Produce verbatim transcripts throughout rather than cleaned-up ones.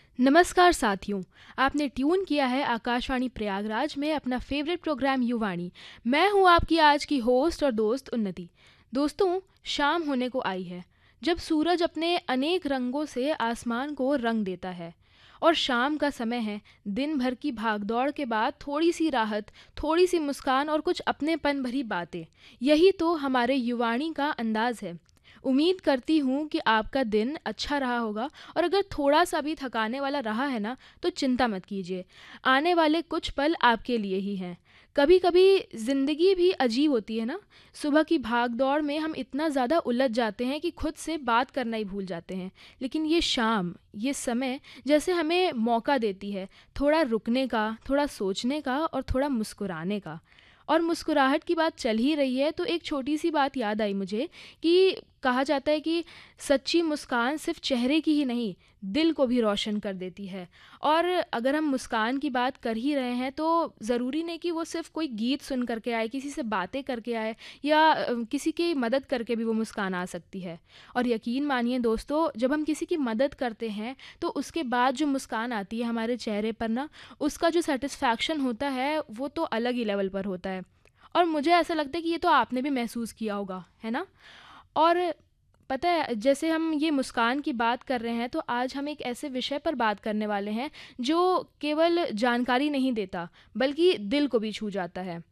नमस्कार साथियों, आपने ट्यून किया है आकाशवाणी प्रयागराज में अपना फेवरेट प्रोग्राम युवाणी। मैं हूँ आपकी आज की होस्ट और दोस्त उन्नति। दोस्तों, शाम होने को आई है, जब सूरज अपने अनेक रंगों से आसमान को रंग देता है। और शाम का समय है, दिन भर की भागदौड़ के बाद थोड़ी सी राहत, थोड़ी सी मुस्कान और कुछ अपनेपन भरी बातें। यही तो हमारे युवाणी का अंदाज है। उम्मीद करती हूँ कि आपका दिन अच्छा रहा होगा, और अगर थोड़ा सा भी थकाने वाला रहा है ना, तो चिंता मत कीजिए। आने वाले कुछ पल आपके लिए ही हैं। कभी कभी ज़िंदगी भी अजीब होती है ना। सुबह की भाग दौड़ में हम इतना ज़्यादा उलझ जाते हैं कि खुद से बात करना ही भूल जाते हैं। लेकिन ये शाम, ये समय जैसे हमें मौका देती है, थोड़ा रुकने का, थोड़ा सोचने का और थोड़ा मुस्कुराने का। और मुस्कुराहट की बात चल ही रही है, तो एक छोटी सी बात याद आई मुझे कि कहा जाता है कि सच्ची मुस्कान सिर्फ चेहरे की ही नहीं, दिल को भी रोशन कर देती है। और अगर हम मुस्कान की बात कर ही रहे हैं, तो ज़रूरी नहीं कि वो सिर्फ कोई गीत सुन करके आए, किसी से बातें करके आए, या अ, किसी की मदद करके भी वो मुस्कान आ सकती है। और यकीन मानिए दोस्तों, जब हम किसी की मदद करते हैं, तो उसके बाद जो मुस्कान आती है हमारे चेहरे पर ना, उसका जो सेटिस्फैक्शन होता है वो तो अलग ही लेवल पर होता है। और मुझे ऐसा लगता है कि ये तो आपने भी महसूस किया होगा, है ना? और पता है, जैसे हम ये मुस्कान की बात कर रहे हैं, तो आज हम एक ऐसे विषय पर बात करने वाले हैं जो केवल जानकारी नहीं देता, बल्कि दिल को भी छू जाता है,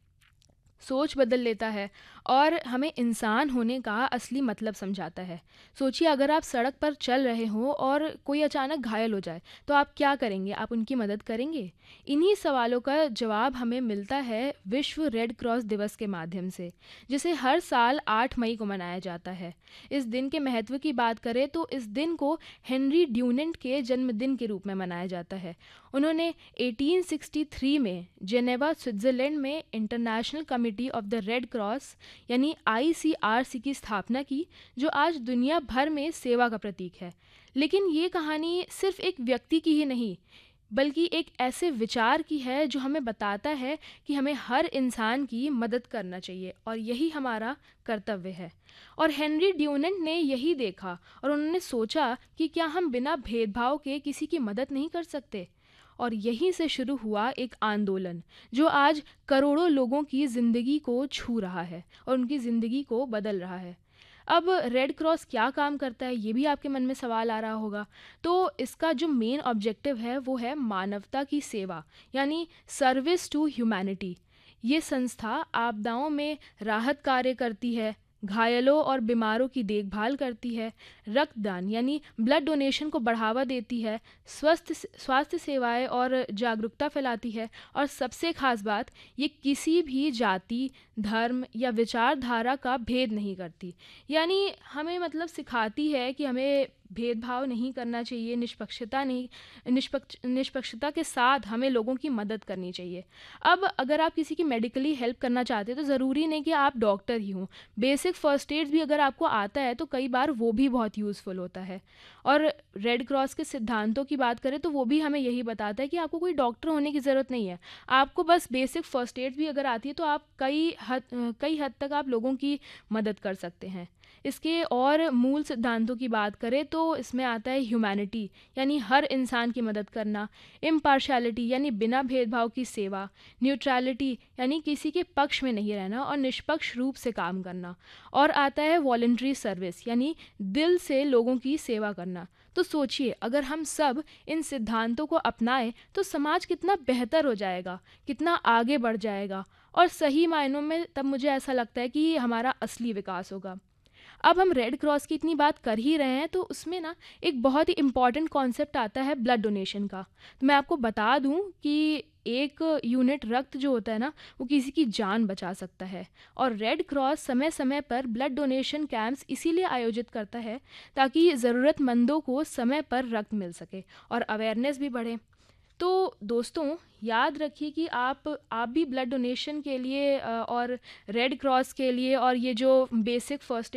सोच बदल लेता है और हमें इंसान होने का असली मतलब समझाता है। सोचिए, अगर आप सड़क पर चल रहे हो और कोई अचानक घायल हो जाए, तो आप क्या करेंगे? आप उनकी मदद करेंगे? इन्हीं सवालों का जवाब हमें मिलता है विश्व रेड क्रॉस दिवस के माध्यम से, जिसे हर साल आठ मई को मनाया जाता है। इस दिन के महत्व की बात करें तो इस दिन को हेनरी ड्यूनेंट के जन्मदिन के रूप में मनाया जाता है। उन्होंने अठारह सौ तिरसठ में जेनेवा, स्विट्ज़रलैंड में international committee of the red cross यानी आई सी आर सी की स्थापना की, जो आज दुनिया भर में सेवा का प्रतीक है। लेकिन ये कहानी सिर्फ एक व्यक्ति की ही नहीं, बल्कि एक ऐसे विचार की है जो हमें बताता है कि हमें हर इंसान की मदद करना चाहिए, और यही हमारा कर्तव्य है। और हेनरी ड्यूनेंट ने यही देखा, और उन्होंने सोचा कि क्या हम बिना भेदभाव के किसी की मदद नहीं कर सकते। और यहीं से शुरू हुआ एक आंदोलन, जो आज करोड़ों लोगों की ज़िंदगी को छू रहा है और उनकी ज़िंदगी को बदल रहा है। अब रेड क्रॉस क्या काम करता है, ये भी आपके मन में सवाल आ रहा होगा। तो इसका जो मेन ऑब्जेक्टिव है वो है मानवता की सेवा, यानी सर्विस टू ह्यूमैनिटी। ये संस्था आपदाओं में राहत कार्य करती है, घायलों और बीमारों की देखभाल करती है, रक्तदान यानी ब्लड डोनेशन को बढ़ावा देती है, स्वस्थ स्वास्थ्य सेवाएं और जागरूकता फैलाती है, और सबसे खास बात, ये किसी भी जाति, धर्म या विचारधारा का भेद नहीं करती। यानी हमें मतलब सिखाती है कि हमें भेदभाव नहीं करना चाहिए, निष्पक्षता नहीं, निष्पक्ष निष्पक्षता के साथ हमें लोगों की मदद करनी चाहिए। अब अगर आप किसी की मेडिकली हेल्प करना चाहते हैं, तो ज़रूरी नहीं कि आप डॉक्टर ही हों। बेसिक फ़र्स्ट एड्स भी अगर आपको आता है, तो कई बार वो भी बहुत यूज़फुल होता है। और रेड क्रॉस के सिद्धांतों की बात करें, तो वो भी हमें यही बताता है कि आपको कोई डॉक्टर होने की ज़रूरत नहीं है। आपको बस बेसिक फ़र्स्ट एड्स भी अगर आती है, तो आप कई हद अ, कई हद तक आप लोगों की मदद कर सकते हैं। इसके और मूल सिद्धांतों की बात करें, तो इसमें आता है ह्यूमैनिटी, यानी हर इंसान की मदद करना, इम्पार्शियलिटी यानी बिना भेदभाव की सेवा, न्यूट्रलिटी यानी किसी के पक्ष में नहीं रहना और निष्पक्ष रूप से काम करना, और आता है वॉलंटरी सर्विस यानी दिल से लोगों की सेवा करना। तो सोचिए, अगर हम सब इन सिद्धांतों को अपनाएं, तो समाज कितना बेहतर हो जाएगा, कितना आगे बढ़ जाएगा, और सही मायनों में तब मुझे ऐसा लगता है कि हमारा असली विकास होगा। अब हम रेड क्रॉस की इतनी बात कर ही रहे हैं, तो उसमें ना एक बहुत ही इम्पॉर्टेंट कॉन्सेप्ट आता है ब्लड डोनेशन का। तो मैं आपको बता दूं कि एक यूनिट रक्त जो होता है ना, वो किसी की जान बचा सकता है। और रेड क्रॉस समय समय पर ब्लड डोनेशन कैंप्स इसीलिए आयोजित करता है, ताकि ज़रूरतमंदों को समय पर रक्त मिल सके और अवेयरनेस भी बढ़े। तो दोस्तों, याद रखिए कि आप आप भी ब्लड डोनेशन के लिए अ, और रेड क्रॉस के लिए और ये जो बेसिक फर्स्ट